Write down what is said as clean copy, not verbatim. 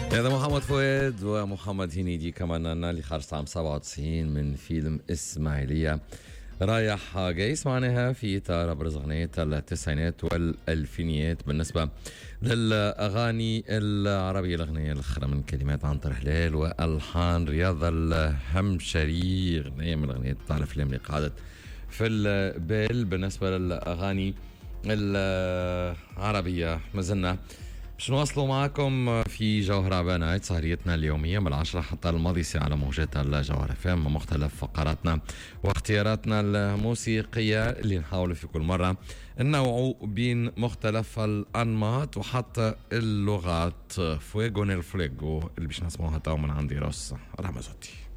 هذا محمد فؤاد ومحمد هنيدي كمان اللي خرج عام 97 من فيلم إسماعيلية رايح جاي. سمعناها في إطار أبرز أغنية التسعينات والألفينيات بالنسبة للأغاني العربية. الأغنية الأخرى من كلمات عنتر هلال وألحان رياض الهمشري، أغنية من الأغنيات بتاع الأفلام اللي قعدت في البال. بالنسبة للأغاني العربية ما زلنا باش نواصلوا معكم في جوهرة بنايت، سهريتنا اليومية من 10 حتى الماضي ساعة على موجات الجوهرة فهم، مختلف فقراتنا واختياراتنا الموسيقية اللي نحاول في كل مرة ننوعوا بين مختلف الأنماط وحتى اللغات. فويغو نيل فويغو اللي باش نسمعوها تو من عندي روس رمزوتي.